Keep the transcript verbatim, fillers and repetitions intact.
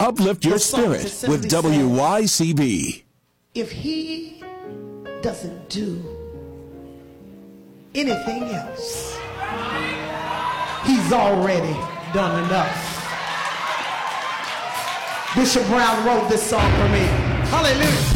uplift your The song spirit just with simply W Y C B. If he doesn't do anything else, he's already done enough. Bishop Brown wrote this song for me. Hallelujah.